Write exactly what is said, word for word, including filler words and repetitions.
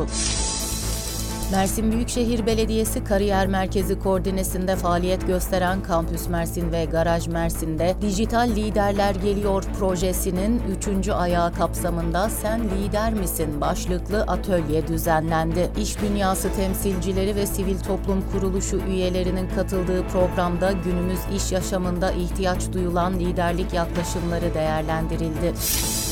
oldu. Mersin Büyükşehir Belediyesi Kariyer Merkezi koordinesinde faaliyet gösteren Kampüs Mersin ve Garaj Mersin'de Dijital Liderler Geliyor projesinin üçüncü ayağı kapsamında "Sen lider misin?" başlıklı atölye düzenlendi. İş dünyası temsilcileri ve sivil toplum kuruluşu üyelerinin katıldığı programda günümüz iş yaşamında ihtiyaç duyulan liderlik yaklaşımları değerlendirildi.